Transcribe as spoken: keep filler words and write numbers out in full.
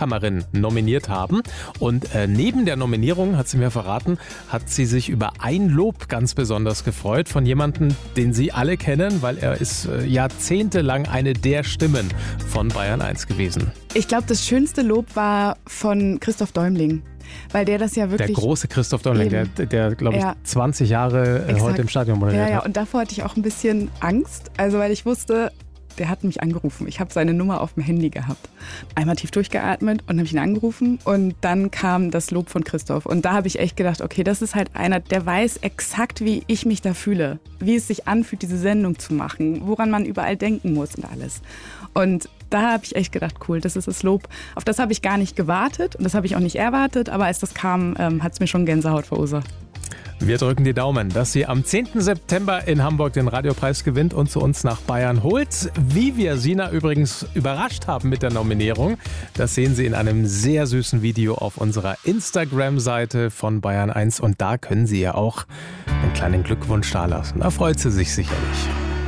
Newcomerin nominiert haben. Und äh, neben der Nominierung, hat sie mir verraten, hat sie sich über ein Lob ganz besonders gefreut von jemandem, den Sie alle kennen, weil er ist äh, jahrzehntelang eine der Stimmen von Bayern eins gewesen. Ich glaube, das schönste Lob war von Christoph Däumling. Weil der das ja wirklich... Der große Christoph Däumling, der, der glaube ich, ja. zwanzig Jahre äh, heute im Stadion moderiert hat. Ja, ja, hat. und davor hatte ich auch ein bisschen Angst, also weil ich wusste, der hat mich angerufen. Ich habe seine Nummer auf dem Handy gehabt. Einmal tief durchgeatmet und habe ihn angerufen und dann kam das Lob von Christoph. Und da habe ich echt gedacht, okay, das ist halt einer, der weiß exakt, wie ich mich da fühle. Wie es sich anfühlt, diese Sendung zu machen, woran man überall denken muss und alles. Und da habe ich echt gedacht, cool, das ist das Lob. Auf das habe ich gar nicht gewartet und das habe ich auch nicht erwartet, aber als das kam, ähm, hat es mir schon Gänsehaut verursacht. Wir drücken die Daumen, dass sie am zehnten September in Hamburg den Radiopreis gewinnt und zu uns nach Bayern holt. Wie wir Sina übrigens überrascht haben mit der Nominierung, das sehen Sie in einem sehr süßen Video auf unserer Instagram-Seite von Bayern eins. Und da können Sie ja auch einen kleinen Glückwunsch dalassen. Da freut sie sich sicherlich.